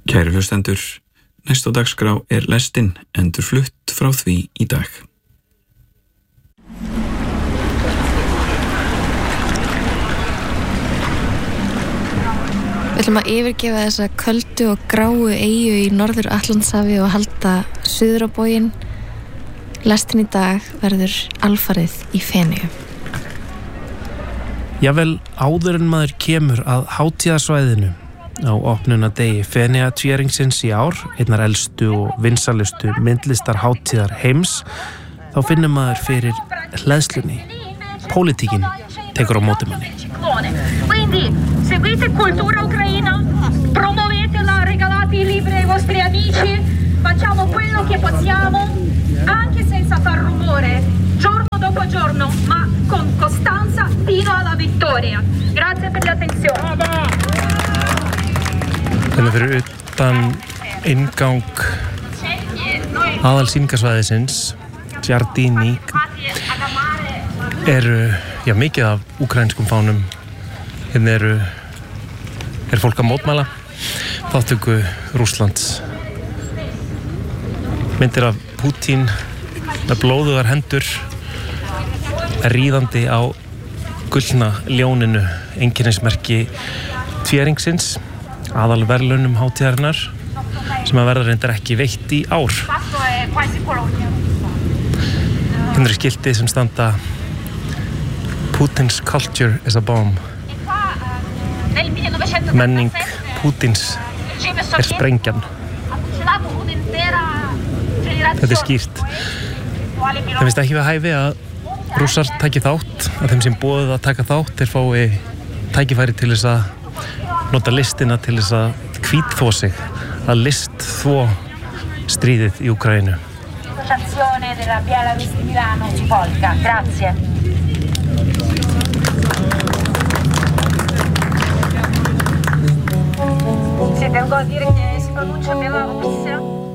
Kæru hlustendur, næst á dagskrá lestin endurflutt frá því í dag. Við ætlum að yfirgefa þessa köldu og gráu eyju í Norður Atlantshafi og halda suður á bóginn. Lestin í dag verður alfarið í Feneyjum. Jafnvel áður en maður kemur að hátíðasvæðinu á opnunardegi Feneyjatvíæringsins í ár, einnar elstu og vinsalustu myndlistarhátíðar heims, þá finnur maður fyrir hleðslunni. Pólitíkin tekur á móti manni. Quindi seguite cultura ucraina, promuovetela, regalate i libri ai vostri amici, facciamo quello che possiamo, anche senza far rumore, giorno dopo giorno, ma con costanza fino alla vittoria. Grazie per l'attenzione. Þannig fyrir utan inngang aðalsýningarsvæðisins, Giardini, eru mikið af úkraínskum fánum. Hérna er fólk að mótmæla þátttöku Rússlands. Myndir af Pútín með blóðugar hendur ríðandi á gullna ljóninu, einkennismerki tvíæringsins, aðalverðlaunum hátíðarinnar, sem að verða reyndar ekki veitt í ár. Hérna er skiltið sem standa Putin's culture is a bomb. Menning Pútins er sprengjan. Þetta er skýrt. Það finnst ekki við hæfi að Rússar taki þátt, að þeim sem boðið að taka þátt, þeir fái tækifæri til þess að nota listina til þess að hvítþvo sig, að listþvo stríðið í Úkraínu. Associazione della Belarus di Milano di Polka. Grazie. Si tengo a dire che si pronuncia Belarussia.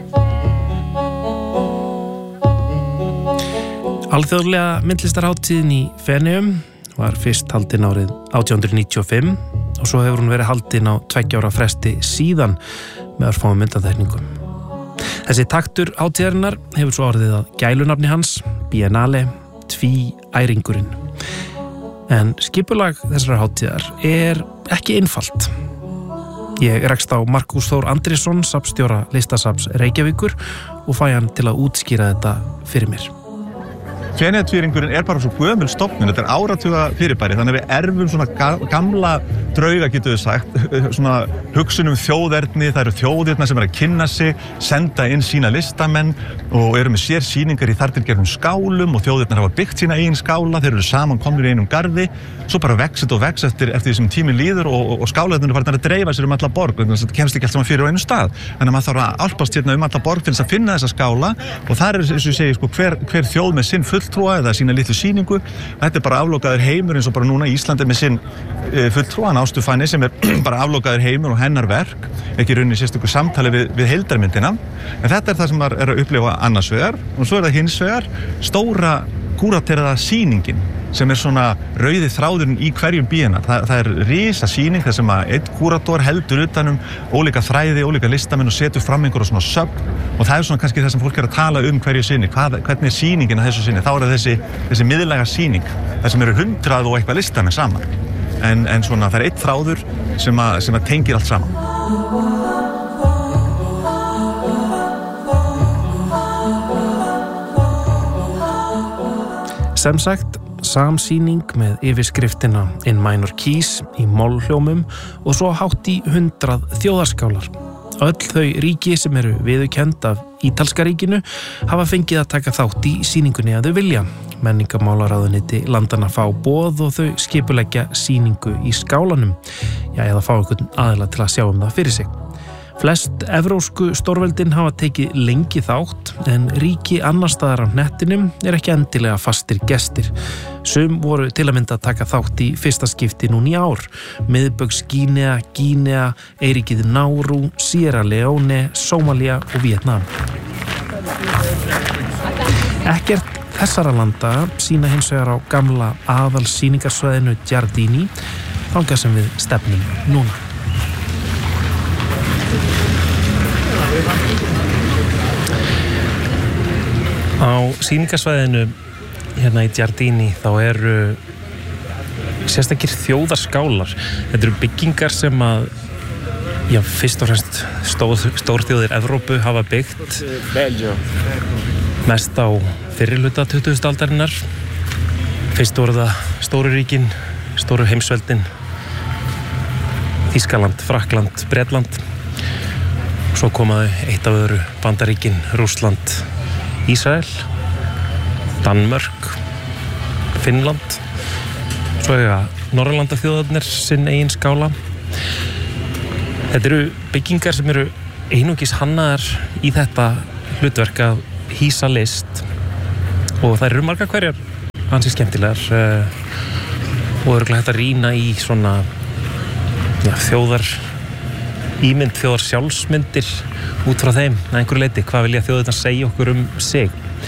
Alþjóðlega myndlistarhátíðin í Feneyjum var fyrst haldin árið 1895 og svo hefur hún verið haldin á 2 ára fresti síðan með örfáum myndatekningum. Þessi taktur hátíðarinnar hefur svo orðið að gælunafni hans, Biennale, tvíæringurinn. En skipulag þessar hátíðar er ekki einfalt. Ég rekst á Markús Þór Andrésson, safnstjóra Listasafns Reykjavíkur, og fæ hann til að útskýra þetta fyrir mér. Feneyjatvíæringurinn er bara svo gömul stofnun, þetta er áratuga fyrirbæri, þannig að við erfum svona gamla drauga, getur við sagt, svona hugsun þjóðerni, það eru þjóðirnar sem að kynna sig, senda inn sína listamenn og eru með sér sýningar í þartilgerðum skálum og þjóðirnar hafa byggt sína eigin skála, þeir eru saman komnir í einum garði, svo bara vex og vex eftir því sem tíminn líður og skálarnir farnir að dreifa sér alla borg, þannig að þetta kemst ekki allt saman fyrir á einu stað. Þannig að maður þarf að alpast hérna alla borg til þess að finna þessa skála og þar er, eins og ég segi, sko, hver þjóð með sinn fulltrúa eða sína litlu sýningu. Þetta er bara aflokaður heimur eins og bara núna Íslandi með sinn fulltrúan Ástu Fanny sem er bara aflokaður heimur og hennar verk, ekki rauninni sérstöku samtali við heildarmyndina. En þetta er það sem maður er að upplifa annars vegar og svo er það hins vegar stóra kúrateraða sýningin sem er svona rauði þráðurinn í hverjum biennal. Það er risa sýning þar sem að einn kúrator heldur utanum ólíka þræði, ólíka listamenn og setur fram einhverja svona söfn og það er svona kannski það sem fólk er að tala um hverju sinni, hvernig er sýningin að þessu sinni. Þá er það þessi miðlæga sýning, þar sem eru 100 og eitthvað listamenn saman. En svona það er einn þráður sem að tengir allt saman. Sem sagt, samsýning með yfirskriftina In Minor Keys í mollhljómum og svo hátt í 100 þjóðarskálar. Öll þau ríki sem eru viðurkennd af Ítalska ríkinu hafa fengið að taka þátt í sýningunni að þau vilja. Menningarmálaráðuneyti landanna fá boð og þau skipuleggja sýningu í skálanum, eða fá einhvern aðila til að sjá það fyrir sig. Flest evrósku stórveldin hafa tekið lengi þátt en ríki annars staðar á hnettinum er ekki endilega fastir gestir. Sum voru til að mynda að taka þátt í fyrsta skipti núna í ár. Miðbaugs-Gínea, Gínea, Eyríkið Nauru, Sierra Leone, Sómalía og Vietnam. Ekkert þessara landa sýna hins vegar á gamla aðalsýningarsvæðinu Giardini, þangað sem við stefnum núna. sýningarsvæðinu hérna í Giardini þá eru sérstakir þjóðarskálar. Þetta eru byggingar sem að fyrst og fremst stórþjóðir Evrópu hafa byggt mest á fyrri hluta 20. aldarinnar. Fyrst voru það stóru ríkin, stóru heimsveldin, Þýskaland, Frakkland, Bretland. Svo komaðu eitt af öðru Bandaríkin, Rússland, Ísrael, Danmörk, Finnland. Svo Norðurlandaþjóðarnir sinn eigin skála. Þetta eru byggingar sem eru einungis hannaðar í þetta hlutverk að hýsa list og það eru margar hverjar ansi skemmtilegar og örugglega hægt að rýna í svona þjóðar ímynd, þjóðar sjálfsmyndir út frá þeim að einhverju leyti, hvað vilja þjóðirnar segja okkur sig.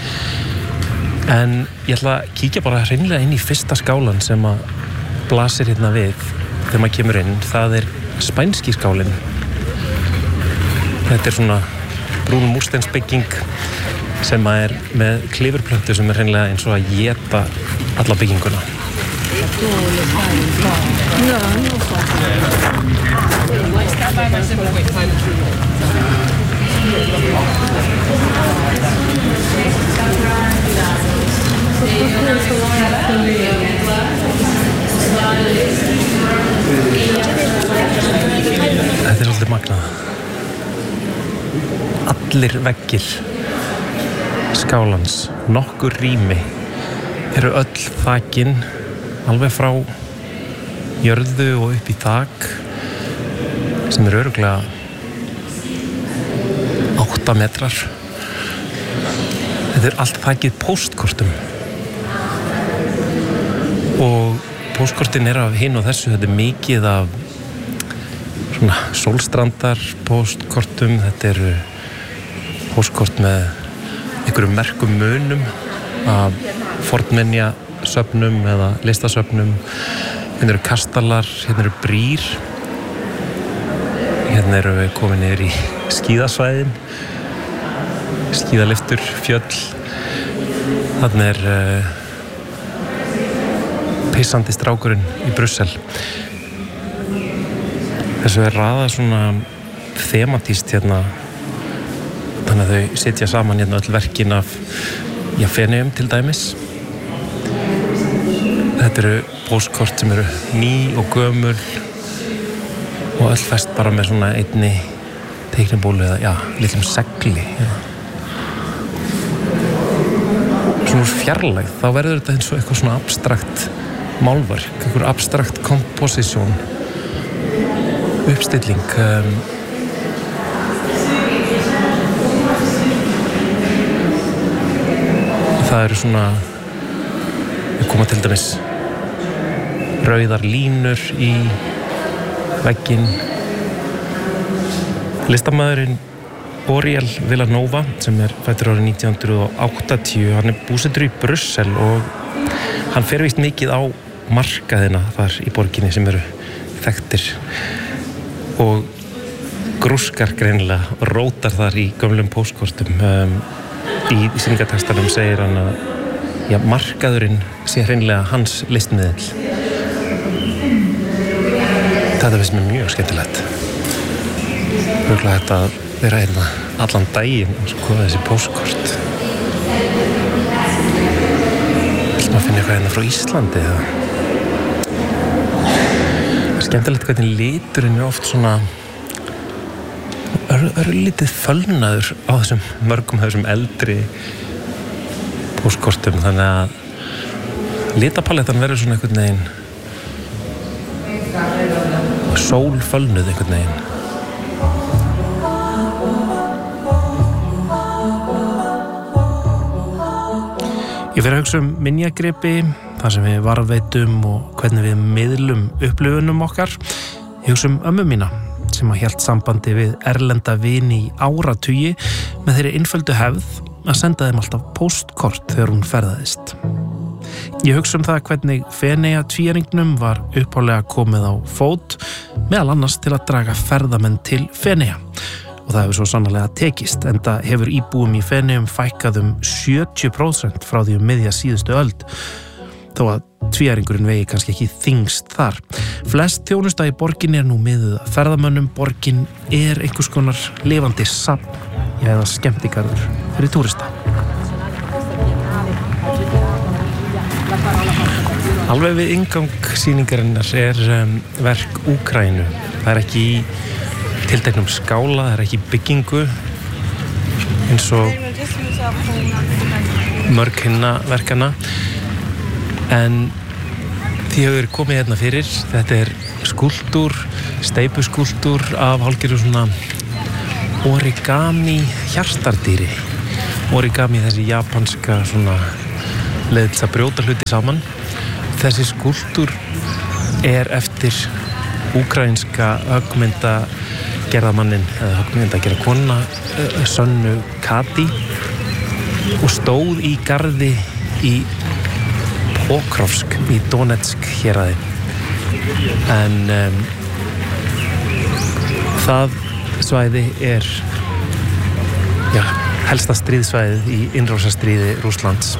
En ég ætla að kíkja bara hreinlega inn í fyrsta skálan sem að blasir hérna við þegar maður kemur inn. Það er spænski skálinn. Þetta er svona brún múrsteinsbygging sem að er með klifurplöntu sem er hreinlega eins og að éta alla bygginguna. Þetta er svolítið magnað. Allir veggir skálans, nokkur rými eru öll þakin alveg frá jörðu og upp í þak sem eru örugglega 8 metrar. Þetta er allt þakið póstkortum og póstkortin eru af hinn og þessu. Þetta er mikið af svona sólstrandar póstkortum. Þetta eru póstkort með einhverjum merkum munum af fornminjasöfnum eða listasöfnum. Hérna eru kastalar, hérna eru brýr. Hérna eru við komin yfir í skíðasvæðin, skíðalyftur, fjöll. Þarna er pissandi strákurinn í Brussel. Þessu er raðað svona thematíst hérna, þannig að þau sitja saman hérna öll verkin af Feneyjum til dæmis. Þetta eru póstkort sem eru ný og gömul og öll fest bara með svona einni teiknibólu eða litlum segli. Svona úr fjarlægð þá verður þetta eins og eitthvað svona abstrakt málverk, einhver abstrakt komposisjón, uppstilling. Það eru svona, við koma til dæmis rauðar línur í vegginn. Listamaðurinn Oriol Villanova sem er fæddur árið 1980, hann er búsettur í Brussel og hann fer víst mikið á markaðina þar í borginni sem eru þekktir og grúskar greinilega og rótar þar í gömlum póstkortum. Í sýningartextanum segir hann að markaðurinn sé hreinlega hans listmiðill. Þetta finnst mér mjög skemmtilegt. Örugglega þetta að vera hérna allan daginn og skoða þessi póstkort. Vill maður finna eitthvað hérna frá Íslandi eða? Það er skemmtilegt hvernig liturinn er oft svona örlítið fölnaður á þessum mörgum þessum eldri póstkortum, þannig að litapalettan verður svona einhvern veginn sólfölnuð einhvern veginn. Ég fer að hugsa minjagripi, þar sem við varðveitum og hvernig við miðlum upplifunum okkar. Ég hugsa ömmu mína sem að hélt sambandi við erlenda vini í áratugi með þeirri einföldu hefð að senda þeim alltaf póstkort þegar hún ferðaðist. Ég hugsa það hvernig Feneyja-tvíæringnum var upphaflega komið á fót, meðal annars til að draga ferðamenn til Feneyja og það hefur svo sannarlega tekist, en það hefur íbúum í Feneyjum fækkað 70% frá því miðja síðustu öld, þó að tvíæringurinn vegi kannski ekki þyngst þar. Flest þjónusta í borginni nú miðuð ferðamönnum. Borgin einhvers konar lifandi safn eða skemmtigarður fyrir túrista. Alveg við inngang sýningarinnar verk Úkraínu. Það ekki í tilteknum skála, það ekki í byggingu eins og mörg hinna verkana, en því hefur komið hérna fyrir. Þetta skúlptúr, steypuskúlptúr af hálfgerðu svona origami hjartardýri. Origami, þessi japanska svona leið til að brjóta hluti saman. Þessi skúlptúr eftir úkraínska höggmyndagerðamannin eða höggmyndagerðakona Sönnu Kati og stóð í garði í Pokrovsk í Donetsk héraði. En það svæði helsta stríðsvæðið í innrásarstríði Rússlands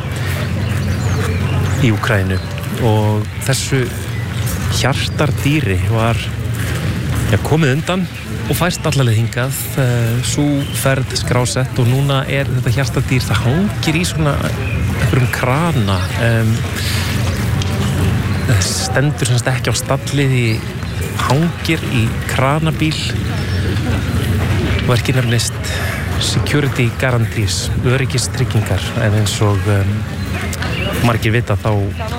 í Úkraínu, og þessu hjartardýri var komið undan og fæst allaleg hingað. Sú ferð skrásett, og núna þetta hjartardýr, það hangir í svona einhverjum krana. Það stendur semst ekki á stalli, því hangir í kranabíl. Verkið nefnist Security Guarantees, öryggistryggingar, en eins og margir vita þá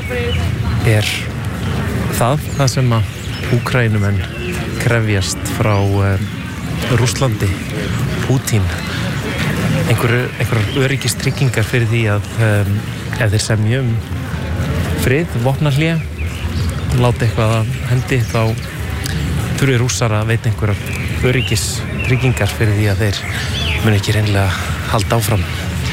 það sem að Úkraínumenn krefjast frá Rússlandi, Pútín, einhverjar öryggistryggingar fyrir því að ef þeir semja frið, vopnahlé, láta eitthvað að hendi, þá þurfi Rússar að veita einhverjar öryggistryggingar fyrir því að þeir muni ekki reynilega halda áfram.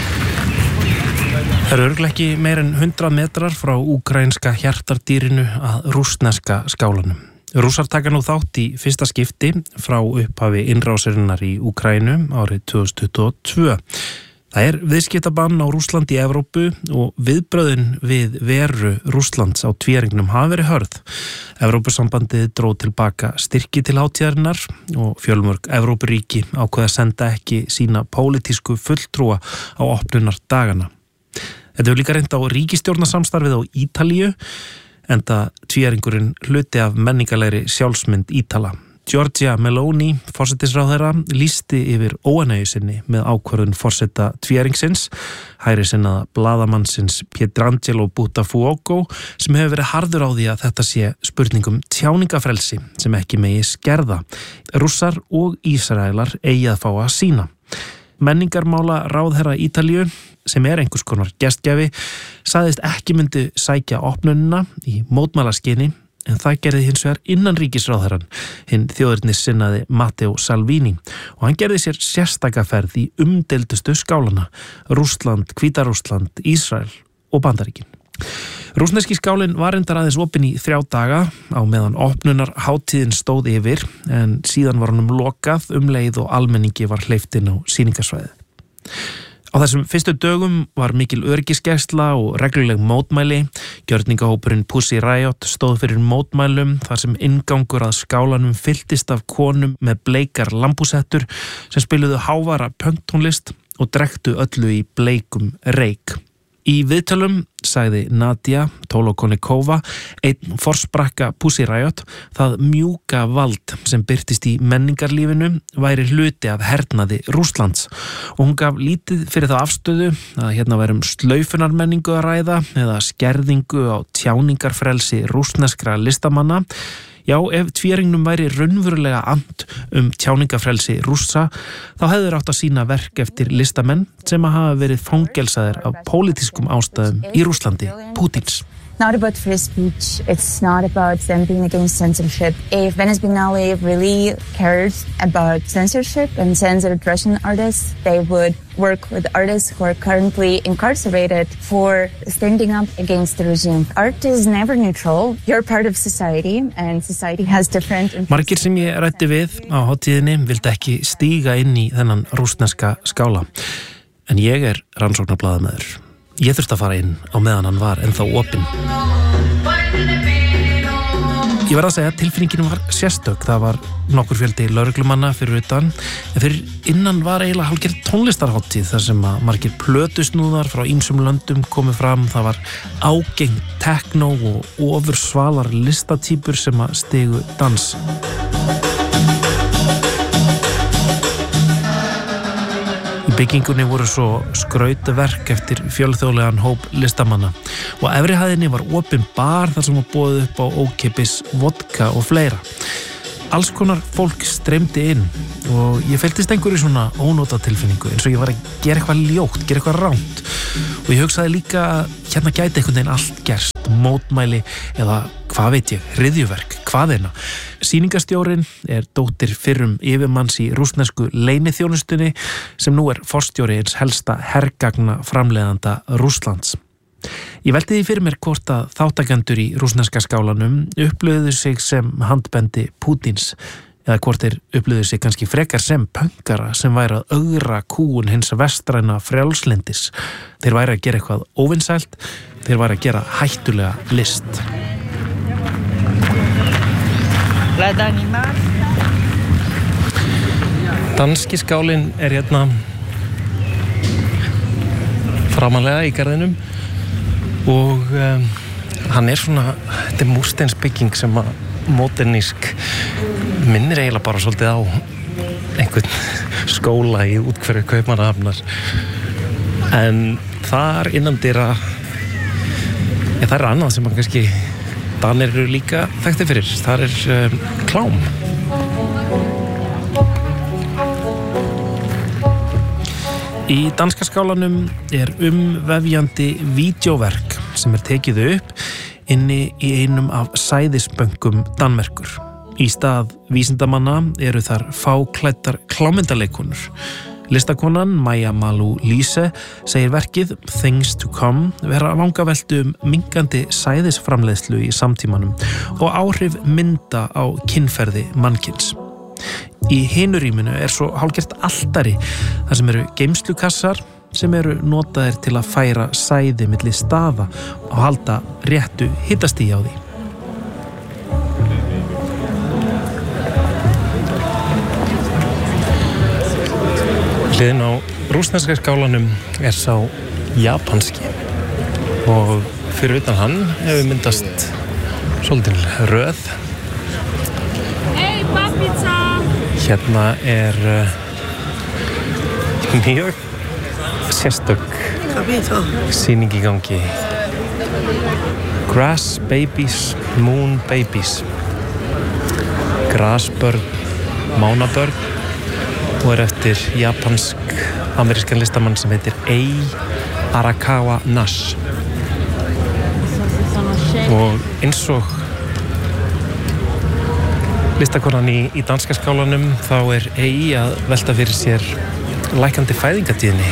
Það örugglega ekki meir en 100 metrar frá úkraínska hjartardýrinu að rússneska skálanum. Rússar taka nú þátt í fyrsta skipti frá upphafi innrásarinnar í Úkraínu árið 2022. Það viðskiptabann á Rússlandi í Evrópu, og viðbrögðin við veru Rússlands á tvíæringnum hafa verið hörð. Evrópusambandið dró tilbaka styrki til hátíðarinnar, og fjölmörg Evrópuríki ákveða að senda ekki sína pólitísku fulltrúa á opnunardagana. Þetta hefur líka reynt á ríkisstjórnarsamstarfið á Ítalíu, enda tvíæringurinn hluti af menningarlegri sjálfsmynd Ítala. Giorgia Meloni, forsætisráðherra, lýsti yfir óánægju sinni með ákvörðun forseta tvíæringsins, hægri sinnaða blaðamannsins Pietrangelo Buttafuoco, sem hefur verið harður á því að þetta sé spurningum tjáningafrelsi sem ekki megi skerða. Rússar og Ísraelar eigi að fá að sýna. Menningarmála ráðherra Ítalíu, sem einhvers konar gestgjafi, sagðist ekki myndi sækja opnunina í mótmælaskyni, en það gerði hins vegar innanríkisráðherrann, hinn þjóðernissinnaði Matteo Salvini, og hann gerði sér sérstaka ferð í umdeildustu skálana: Rússland, Hvíta-Rússland, Ísrael og Bandaríkin. Rússneski skálinn var reyndar aðeins opinn í 3 daga á meðan opnunar hátíðin stóð yfir, en síðan var honum lokað leið og almenningi var hleypt inn á sýningarsvæðið. Á þessum fyrstu dögum var mikil öryggisgæsla og regluleg mótmæli. Gjörningahópurinn Pussy Riot stóð fyrir mótmælum þar sem inngangur að skálanum fylltist af konum með bleikar lambúsettur sem spiluðu hávara punktónlist og drekktu öllu í bleikum reyk. Í viðtölum sagði Nadia Tolokonikova, einn forsprakka Pussy Riot, það mjúka vald sem birtist í menningarlífinu væri hluti af hernaði Rússlands, og hún gaf lítið fyrir þá afstöðu að hérna væri slaufunarmenningu að ræða eða skerðingu á tjáningarfrelsi rússneskra listamanna. Já, ef tvíæringnum væri raunverulega and tjáningafrelsi Rússa, þá hefðu þeir átt að sýna verk eftir listamenn sem hafa verið fangelsaðir af pólitískum ástæðum í Rússlandi, Pútíns. not about free speech. It's not about them being against censorship. If Venice Biennale really cared about censorship and censored Russian artists, they would work with artists who are currently incarcerated for standing up against the regime. Art is never neutral. You're part of society and society has different interests. Margir sem ég ræddi við á hátíðinni vildi ekki stíga inn í þennan rússneska skála. En ég rannsóknarblaðamaður. Ég þurfti að fara inn á meðan hann var ennþá opinn. Ég verð að segja að tilfinningin var sérstök. Það var nokkur fjöldi lögreglumanna fyrir utan, en fyrir innan var eiginlega hálfgerð tónlistarhátíð þar sem að margir plötusnúðar frá ýmsum löndum komu fram. Það var ágengt techno og ofursvalar listatýpur sem að stigu dans. Í byggingunni voru svo skrautaverk eftir fjölþjóðlegan hóp listamanna og efri hæðinni var opin bar þar sem var boðið upp á ókeypis vodka og fleira. Alls konar fólk streymdi inn og ég feltist einhverju svona ónóta tilfinningu eins og ég var að gera eitthvað ljótt, gera eitthvað ránt og ég hugsaði líka að hérna gæti einhvern veginn allt gerst, mótmæli eða hvað veit ég, hryðjuverk, hvaðeina. Sýningastjórinn dóttir fyrrum yfirmanns í rússnesku leyniþjónustunni sem nú forstjóri eins helsta hergagna framleiðanda Rússlands. Ég velti því fyrir mér hvort að þáttakendur í rússneska skálanum upplöðu sig sem handbendi Pútins eða hvort þeir upplöðu sig kannski frekar sem pönkara sem væri að ögra kúun hins vestræna frjálslendis. Þeir væri að gera eitthvað óvinsælt, þeir væri að gera hættulega list. Danski skálinn hérna framanlega í garðinum og hann svona, þetta múrsteinsbygging sem að modernísk minnir eiginlega bara svolítið á einhvern skóla í útkverju Kaupmannahafnar en þar innandyra það annað sem að kannski Danir eru líka þekktir fyrir, þar klám. Í danska skálanum umvefjandi vídeóverk sem tekið upp inni í einum af sæðisbönkum Danmerkur. Í stað vísindamanna eru þar fáklæddar klámyndalekonur. Listakonan Maja Malou Lise segir verkið Things to Come vera vangaveltu minkandi sæðisframleiðslu í samtímanum og áhrif mynda á kynferði mannkyns. Í hinu rýminu svo hálfgert altari þar sem eru geymslukassar sem eru notaðir til að færa sæði milli staða og halda réttu hitastigi á því. Hliðin á rússneska skálanum sá japanski og fyrir utan hann hefur myndast svolítil röð. Hérna mjög sérstök sýning í gangi. Grass Babies, Moon Babies. Grasbörn, mánabörn og eftir japansk-amerískan listamann sem heitir Ei Arakawa Nash. Og eins og listakonan í danska skálanum þá Ei að velta fyrir sér lækandi fæðingatíðni.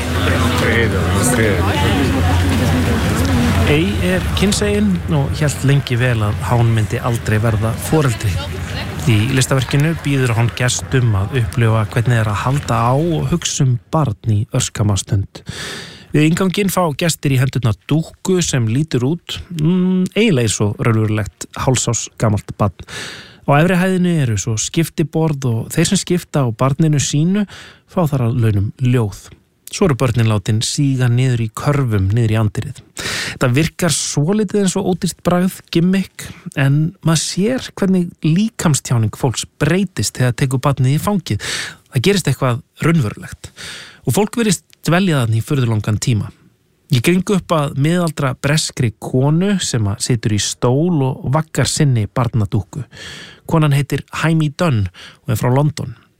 Ei kynsegin og hélt lengi vel að hán myndi aldrei verða foreldri. Í listaverkinu býður hann gestum að upplifa hvernig að halda á og hugsa barn í örskamastund. Við innganginn fá gestir í hendurnar dúkku sem lítur út eiginlega eins og raunverulegt hálsás gamalt barn. Á efri hæðinni eru svo skiptiborð og þeir sem skipta á barninu sínu fá þar að launum ljóð. Svo eru börnin látin síga niður í körfum, niður í andirið. Þetta virkar svolítið eins og ódýrt bragð, gimmick, en maður sér hvernig líkamstjáning fólks breytist þegar tekur barnið í fangið. Það gerist eitthvað raunverulegt. Og fólk virðist dvelja þarna í furðulangan tíma. Ég geng upp að miðaldra breskri konu sem situr í stól og vaggar sinni barnadúkku. Konan heitir Haimi Dunn og frá London.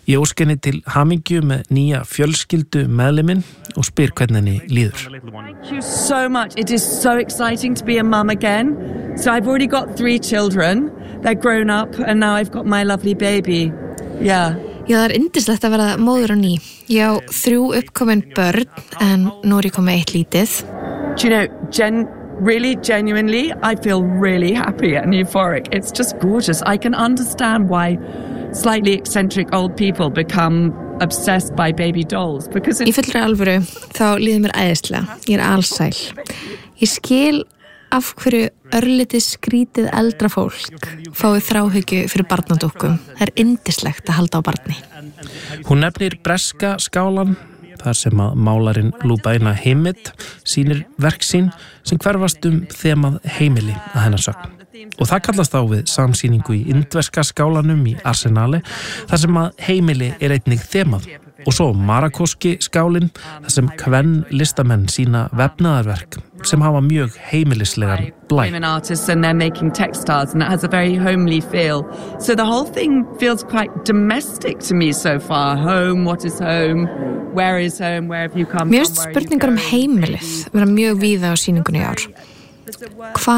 Ég óska henni til hamingju með nýja fjölskyldu meðliminn og spyr hvernig henni líður. Thank you so much. It is so exciting to be a mum again. So I've already got 3 children. They're grown up and now I've got my lovely baby. Yeah. Já, það yndislegt að vera móður á ný. Ég á 3 uppkomin börn en nú ég komið 1 lítið. Do you know, really, genuinely, I feel really happy and euphoric. It's just gorgeous. I can understand why slightly eccentric old people become obsessed by baby dolls. Because Í fullri alvöru þá líður mér æðislega. Ég alsæl. Ég skil af hverju örlítið skrítið eldra fólk fáið þráhyggju fyrir barnadúkkum. Það yndislegt að halda á barni. Hún nefnir breska skálan, þar sem að málarinn Lubaina Himid sýnir verk sín sem hverfast þemað heimili að hennar sögn. Og það kallast á við samsýningu í indverska skálanum í Arsenali, þar sem að heimili einnig þemað. Og svo Marakóski skálinn, þar sem kvenn listamenn sína vefnaðarverk sem hafa mjög heimilislegan blæ. Women artists and they're making textiles and it has a very homely feel. So the whole thing feels quite domestic to me so far. Home, what is home? Where is home? Where have you come from? Mér finnst spurningar heimilið vera mjög víða á sýningunni í ár. Hvar